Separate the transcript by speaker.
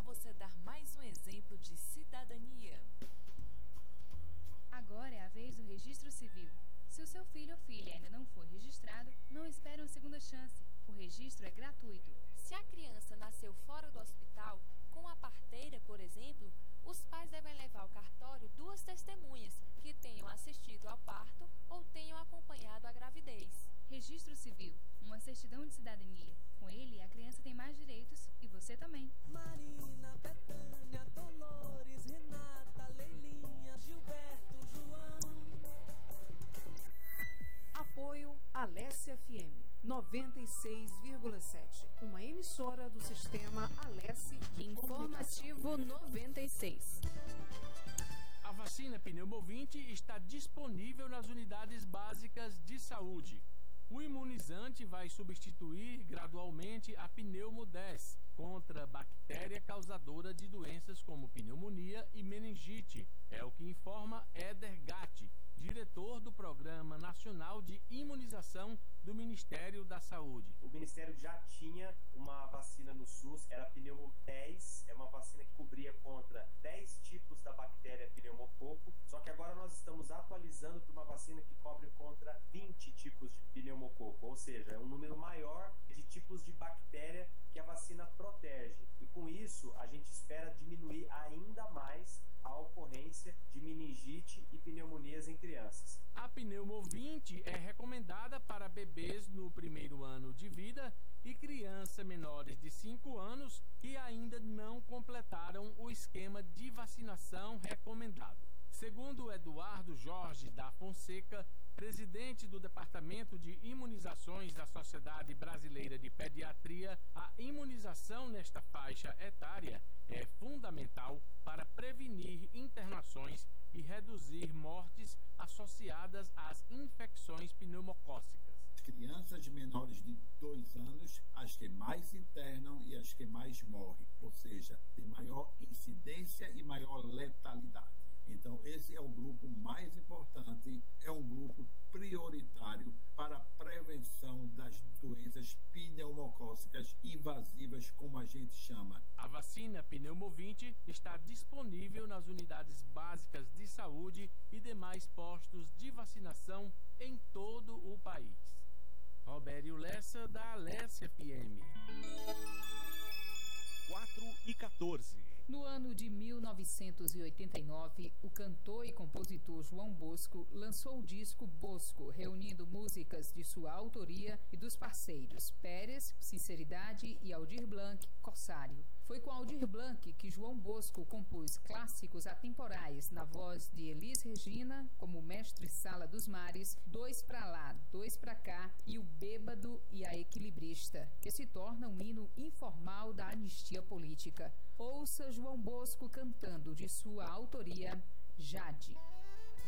Speaker 1: você dar mais um exemplo de cidadania.
Speaker 2: Agora é a vez do registro civil. Se o seu filho ou filha ainda não foi registrado, não espere uma segunda chance. O registro é gratuito.
Speaker 3: Se a criança nasceu fora do hospital, com a parteira, por exemplo, os pais devem levar ao cartório 2 testemunhas que tenham assistido ao parto ou tenham acompanhado a gravidez.
Speaker 2: Registro civil, uma certidão de cidadania. Com ele, a criança tem mais direitos e você também.
Speaker 4: Marina, Betânia, Dolores, Renata, Leilinha, Gilberto, João.
Speaker 5: Apoio Alesse FM 96,7, uma emissora do sistema Alesse
Speaker 1: Informativo 96.
Speaker 6: A vacina Pneumovinte está disponível nas unidades básicas de saúde. O imunizante vai substituir gradualmente a pneumo 10 contra bactéria causadora de doenças como pneumonia e meningite. É o que informa Éder Gatti, diretor do Programa Nacional de Imunização do Ministério da Saúde.
Speaker 7: O Ministério já tinha uma vacina no SUS, era a pneumo 10, é uma vacina que cobria contra 10 tipos da bactéria pneumococo, só que agora nós estamos atualizando para uma vacina que cobre contra 20 tipos de pneumococo, ou seja, é um número maior de tipos de bactéria que a vacina protege. E com isso, a gente espera diminuir ainda mais a ocorrência de meningite e pneumonias em crianças.
Speaker 6: A Pneumovinte é recomendada para bebês no primeiro ano de vida e crianças menores de 5 anos que ainda não completaram o esquema de vacinação recomendado. Segundo Eduardo Jorge da Fonseca, presidente do Departamento de Imunizações da Sociedade Brasileira de Pediatria, a imunização nesta faixa etária é fundamental para prevenir internações e reduzir mortes associadas às infecções pneumocócicas.
Speaker 8: Crianças de menores de 2 anos, as que mais se internam e as que mais morrem, ou seja, tem maior incidência e maior letalidade. Então, esse é o grupo mais importante, é um grupo prioritário para a prevenção das doenças pneumocócicas invasivas, como a gente chama.
Speaker 6: A vacina Pneumovinte está disponível nas unidades básicas de saúde e demais postos de vacinação em todo o país. Robério Lessa, da Alesse FM.
Speaker 9: 4h14.
Speaker 1: No ano de 1989, o cantor e compositor João Bosco lançou o disco Bosco, reunindo músicas de sua autoria e dos parceiros Pérez, Sinceridade e Aldir Blanc, Corsário. Foi com Aldir Blanc que João Bosco compôs clássicos atemporais na voz de Elis Regina, como Mestre Sala dos Mares, Dois Pra Lá, Dois Pra Cá e O Bêbado e a Equilibrista, que se torna um hino informal da anistia política. Ouça João Bosco cantando de sua autoria, Jade.